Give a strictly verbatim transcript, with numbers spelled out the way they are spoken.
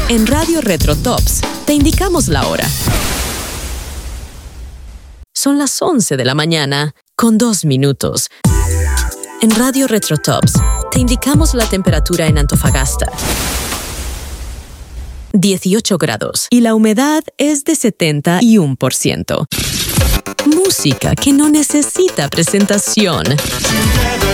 En Radio Retro Tops te indicamos la hora. Son las once de la mañana con dos minutos. En Radio Retro Tops te indicamos la temperatura en Antofagasta. dieciocho grados y la humedad es de setenta y uno por ciento. Música que no necesita presentación.